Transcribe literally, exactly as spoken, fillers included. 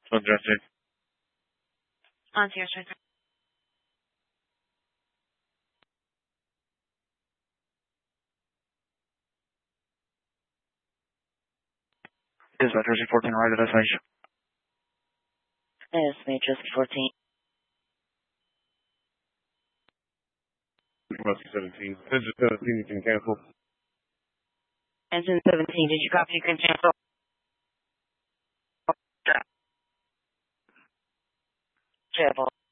Здравствуйте. On to your turn. Dispatch Jersey fourteen, right at S H. Yes, Matrix fourteen. Rusty seventeen. Engine seventeen, you can cancel. Engine seventeen, did you copy? You can cancel. Travel.